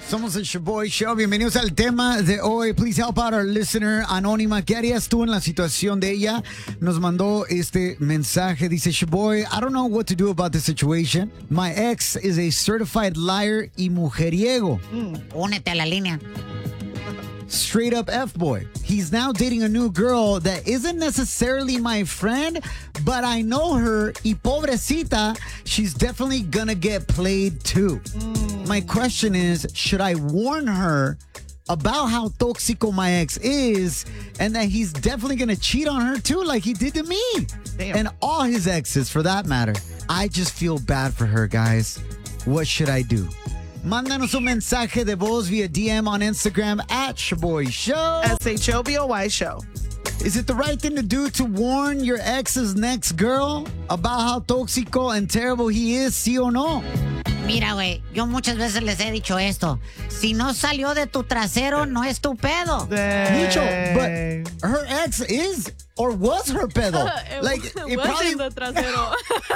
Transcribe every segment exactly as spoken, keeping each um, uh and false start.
Somos el Shaboy Show. Bienvenidos al tema de hoy. Please help out our listener anónima. ¿Qué harías tú en la situación de ella? Nos mandó este mensaje. Dice, Shaboy, I don't know what to do about this situation. My ex is a certified liar y mujeriego. Mm, únete a la línea. Straight up F-boy. He's now dating a new girl that isn't necessarily my friend, but I know her y pobrecita, she's definitely gonna get played too. Mm. My question is, should I warn her about how toxico my ex is and that he's definitely gonna cheat on her too like he did to me? Damn. And all his exes for that matter. I just feel bad for her, guys. What should I do? Mándanos un mensaje de voz via D M on Instagram at Shaboy Show. S H O B O Y Show. Is it the right thing to do to warn your ex's next girl about how tóxico and terrible he is, sí o no? Mira, güey, yo muchas veces les he dicho esto. Si no salió de tu trasero, no es tu pedo. Micho, but her ex is or was her pedo. Like, it, it probably... the trasero.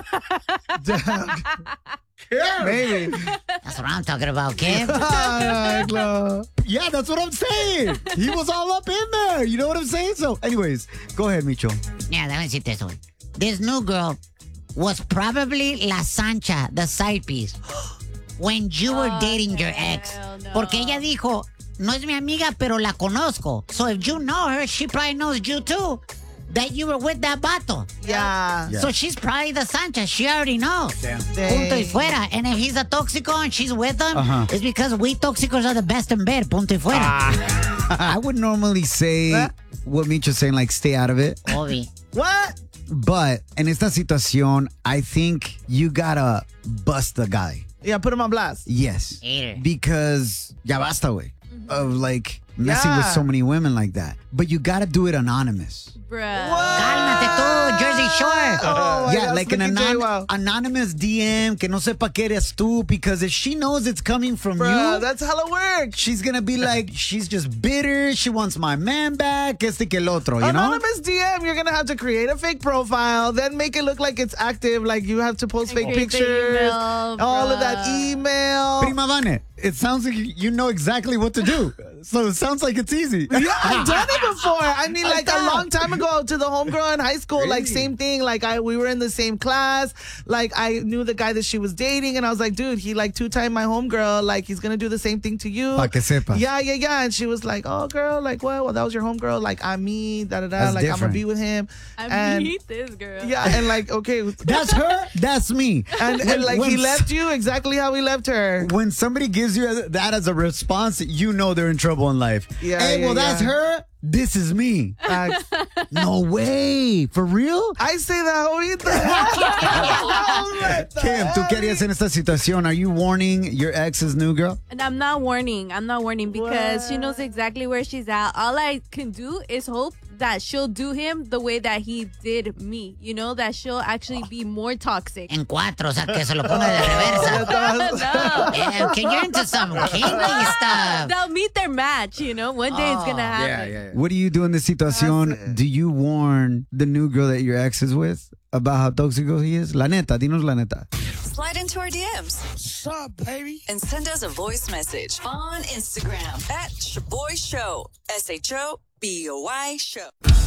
Yeah. Maybe. That's what I'm talking about, kid. Yeah, that's what I'm saying. He was all up in there. You know what I'm saying? So, anyways, go ahead, Micho. Yeah, déjame decirte eso, güey. This new girl was probably La Sancha, the side piece, when you were oh, dating your ex. No. Porque ella dijo, no es mi amiga, pero la conozco. So if you know her, she probably knows you too. That you were with that vato. Yeah. yeah. So she's probably the Sancha. She already knows. Damn. Punto y fuera. And if he's a tóxico and she's with him, uh-huh. it's because we tóxicos are the best in bed. Punto y fuera. Ah. I would normally say what, what Micho's saying, like, stay out of it. Obi. What? But en esta situación, I think you gotta bust the guy. Yeah, put him on blast. Yes. Hater. Because ya basta, güey. Of, like, messing Yeah. with so many women like that. But you gotta do it anonymous. Bruh. Cálmate tú, Jersey Shore. Oh, yeah, God, like an Slicky J, anon- wow. anonymous D M que no sepa que eres tú, because if she knows it's coming from Bruh, you, that's hella work. she's gonna be like, she's just bitter, she wants my man back, este que el otro, you know? Anonymous D M, you're gonna have to create a fake profile, then make it look like it's active, like you have to post fake Create the pictures, email, all of that bruh. email. Prima Vane, it sounds like you know exactly what to do. So it sounds like it's easy. Yeah, I've done it before. I mean, like a long time ago to the homegirl in high school, like Really? same thing. Like I, we were in the same class. Like I knew the guy that she was dating, and I was like, dude, he like two timed my homegirl. Like he's gonna do the same thing to you. Pa' que sepas. Yeah, yeah, yeah. And she was like, oh, girl, like what? Well, that was your homegirl. Like I'm me, da da da. That's Like I'm different. gonna be with him. I and meet this girl. yeah, and like okay, That's her, that's me. and, and like When- he left you exactly how he left her. When somebody gives you that as a response, you know they're in trouble in life. Yeah, hey, yeah, well, that's yeah. her. This is me. Facts. No way. For real? I say that ahorita. Kim, ¿tú qué harías en esta situación? Are you warning your ex's new girl? And I'm not warning. I'm not warning because she knows exactly where she's at. All I can do is hope that she'll do him the way that he did me. You know, that she'll actually be more toxic. En cuatro, o sea, que se lo ponga de reversa. No. Yeah, okay, you're into some kinky stuff. They'll meet their match, you know. One day it's gonna happen. What do you do in this situación? Do you warn the new girl that your ex is with about how tóxico he is? La neta, dinos la neta. Slide into our D Ms. What's up, baby? And send us a voice message on Instagram at Shaboy Show. S H O B O Y Show.